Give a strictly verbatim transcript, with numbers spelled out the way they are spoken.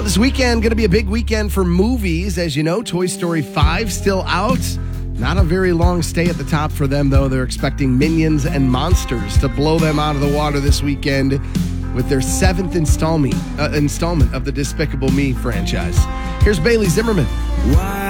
Well, this weekend going to be a big weekend for movies. As you know, Toy Story five still out. Not a very long stay at the top for them, though. They're expecting Minions and Monsters to blow them out of the water this weekend with their seventh installment, uh, installment of the Despicable Me franchise. Here's Bailey Zimmerman. Why?